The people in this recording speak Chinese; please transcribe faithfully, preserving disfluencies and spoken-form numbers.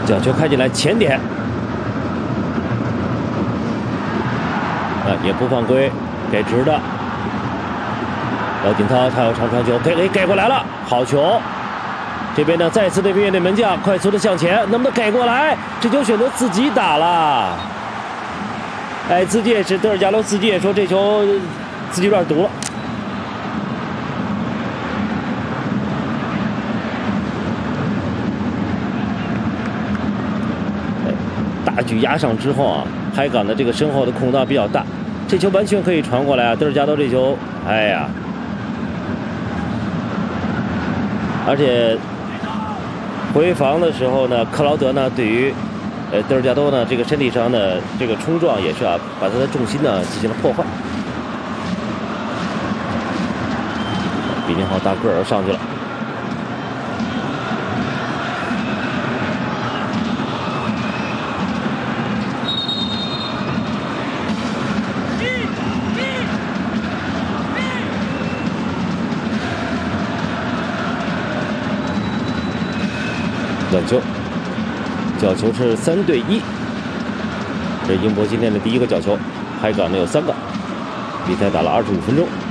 角球开进来前点，啊，也不犯规，给直的。姚锦涛他要长传球，给给给过来了，好球！这边呢，再次对面对门将，快速的向前，能不能给过来？这球选择自己打了。哎，自己也是，德尔加罗自己也说这球自己有点毒了。大举压上之后啊，海港的这个身后的空档比较大，这球完全可以传过来啊。德尔加多这球，哎呀，而且回防的时候呢，克劳德呢对于呃德尔加多呢这个身体上的这个冲撞也是啊，把他的重心呢进行了破坏。比宁浩大个儿上去了。短球，角球是三对一，这是英博今天的第一个角球，海港呢有三个，比赛打了二十五分钟。